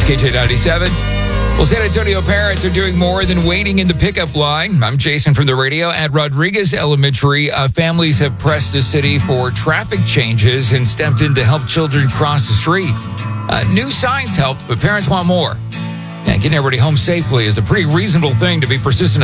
KJ97. Well, San Antonio parents are doing more than waiting in the pickup line. I'm Jason from the radio. At Rodriguez Elementary, families have pressed the city for traffic changes and stepped in to help children cross the street. New signs helped, but parents want more. And getting everybody home safely is a pretty reasonable thing to be persistent